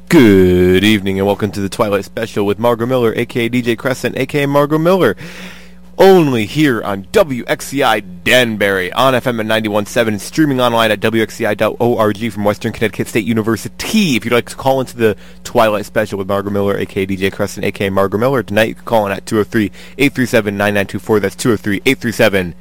Good evening and welcome to the Twilight Special with Margot Miller, aka DJ Crescent, aka Margot Miller. Only here on WXCI Danbury on FM at 91.7 and streaming online at WXCI.org from Western Connecticut State University. If you'd like to call into the Twilight Special with Margot Miller, aka DJ Crescent, aka Margot Miller, tonight you can call in at 203-837-9924. That's 203-837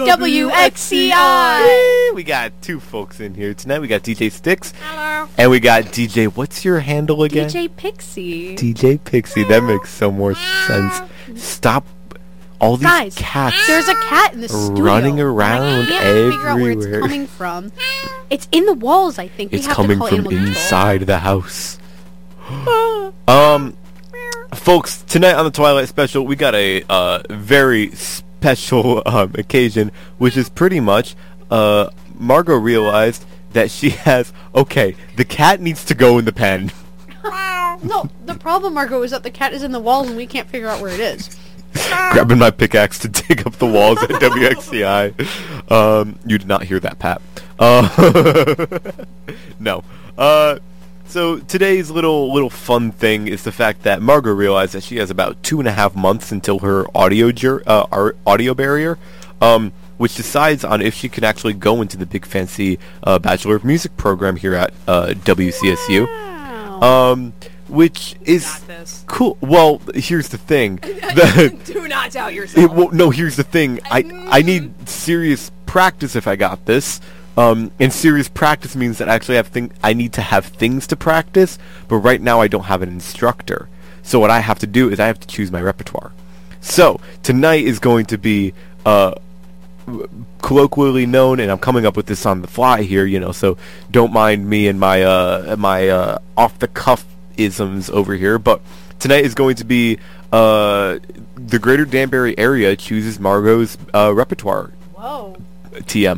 WXCI! We got two folks in here tonight. We got DJ Sticks. Hello. And we got DJ, what's your handle again? DJ Pixie. DJ Pixie. That makes so more sense. Stop all these Guys, cats there's a cat in the studio. running around I can't figure out where it's everywhere. coming from. It's in the walls, I think. It's we have coming to call from animal control. inside the house. Folks, tonight on the Twilight Special, we got a very special occasion, which is pretty much Margot realized that she has, the cat needs to go in the pen. No, the problem, Margot, is that the cat is in the walls and we can't figure out where it is. Grabbing my pickaxe to dig up the walls at WXCI. You did not hear that, Pat. No. So today's little fun thing is the fact that Margot realized that she has about 2.5 months until her audio barrier, which decides on if she can actually go into the big fancy Bachelor of Music program here at WCSU. Wow. Which is Got this. cool. Well, here's the thing. Do not doubt yourself. No, here's the thing. I need serious practice if I got this. And serious practice means that I actually I need to have things to practice, but right now I don't have an instructor. So what I have to do is I have to choose my repertoire. So tonight is going to be colloquially known, and I'm coming up with this on the fly here, so don't mind me and my off the cuff isms over here, but tonight is going to be the Greater Danbury area chooses Margot's repertoire. Whoa. TM.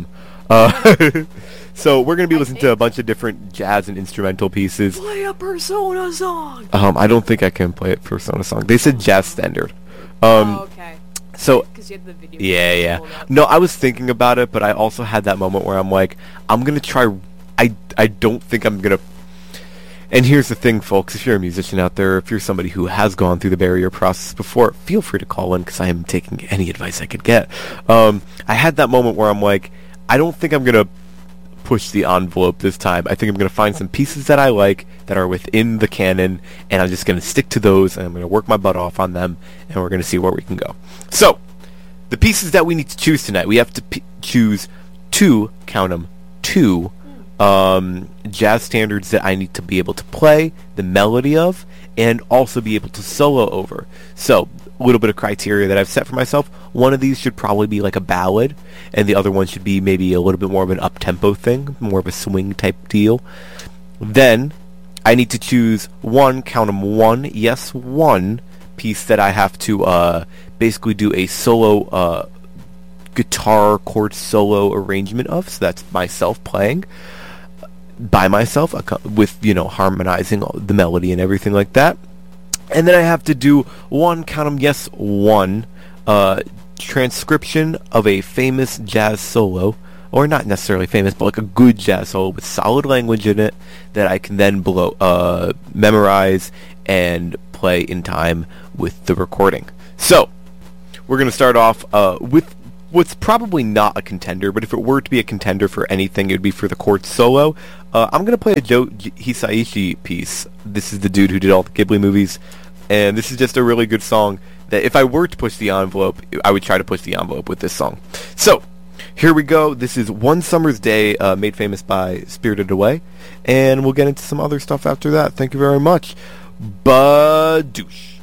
So we're going to be listening to a bunch of different jazz and instrumental pieces. Play a Persona song. I don't think I can play a Persona song. They said jazz standard. Okay. So Because you had the video. yeah. pulled up. No, I was thinking about it, but I also had that moment where I'm like, I'm going to try. I don't think I'm going to. And here's the thing, folks. If you're a musician out there, if you're somebody who has gone through the barrier process before, feel free to call in because I am taking any advice I could get. I had that moment where I'm like, I don't think I'm going to push the envelope this time. I think I'm going to find some pieces that I like that are within the canon, and I'm just going to stick to those, and I'm going to work my butt off on them, and we're going to see where we can go. So, the pieces that we need to choose tonight, we have to choose two, count them, two jazz standards that I need to be able to play the melody of and also be able to solo over. So, a little bit of criteria that I've set for myself. One of these should probably be like a ballad, and the other one should be maybe a little bit more of an up-tempo thing, more of a swing type deal. Then, I need to choose one piece that I have to basically do a solo guitar chord solo arrangement of, so that's myself playing by myself with, harmonizing the melody and everything like that. And then I have to do one transcription of a famous jazz solo, or not necessarily famous, but like a good jazz solo with solid language in it that I can then memorize and play in time with the recording. So, we're going to start off with what's probably not a contender, but if it were to be a contender for anything, it would be for the chord solo. I'm going to play a Joe Hisaishi piece. This is the dude who did all the Ghibli movies, and this is just a really good song that if I were to push the envelope, I would try to push the envelope with this song. So, here we go. This is One Summer's Day, made famous by Spirited Away, and we'll get into some other stuff after that. Thank you very much. Badoosh.